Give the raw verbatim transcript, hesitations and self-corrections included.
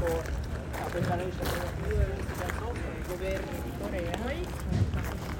dopo la prima legge dei governi di Corea.